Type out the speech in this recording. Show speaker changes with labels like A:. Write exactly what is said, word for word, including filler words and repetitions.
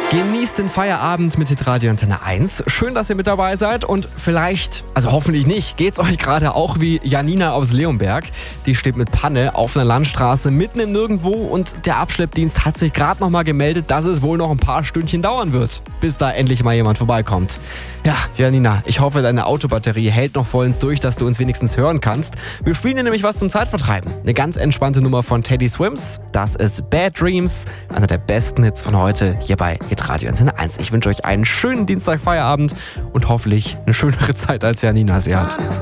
A: Genießt den Feierabend mit Hitradio Antenne eins. Schön, dass ihr mit dabei seid und vielleicht, also hoffentlich nicht, geht's euch gerade auch wie Janina aus Leonberg. Die steht mit Panne auf einer Landstraße mitten im Nirgendwo und der Abschleppdienst hat sich gerade noch mal gemeldet, dass es wohl noch ein paar Stündchen dauern wird, bis da endlich mal jemand vorbeikommt. Ja, Janina, ich hoffe, deine Autobatterie hält noch vollends durch, dass du uns wenigstens hören kannst. Wir spielen dir nämlich was zum Zeitvertreiben. Eine ganz entspannte Nummer von Teddy Swims. Das ist Bad Dreams, einer der besten Hits von heute hier bei Hitradio Antenne eins. Ich wünsche euch einen schönen Dienstagfeierabend und hoffentlich eine schönere Zeit als Janina sie hat.